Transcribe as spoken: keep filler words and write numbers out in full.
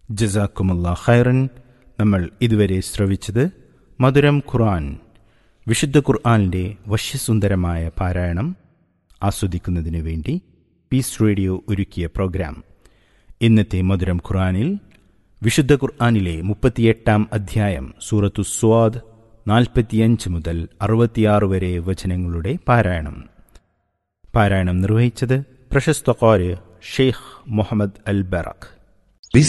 ജസാക്കുമുല്ലാ ഖൈറൻ. നമ്മൾ ഇതുവരെ ശ്രവിച്ചത് മധുരം ഖുർആൻ, വിശുദ്ധ ഖുർആനിൻ്റെ വശ്യസുന്ദരമായ പാരായണം ആസ്വദിക്കുന്നതിനു വേണ്ടി പീസ് റേഡിയോ ഒരുക്കിയ പ്രോഗ്രാം. ഇന്നത്തെ മധുരം ഖുർആനിൽ വിശുദ്ധ ഖുർആനിലെ മുപ്പത്തിയെട്ടാം അധ്യായം സൂറത്തു സ്വാദ് നാൽപ്പത്തിയഞ്ച് മുതൽ അറുപത്തിയാറ് വരെ വചനങ്ങളുടെ പാരായണം. പാരായണം നിർവഹിച്ചത് പ്രശസ്ത ഖാരി ഷെയ്ഖ് മുഹമ്മദ് അൽ ബറഖ്.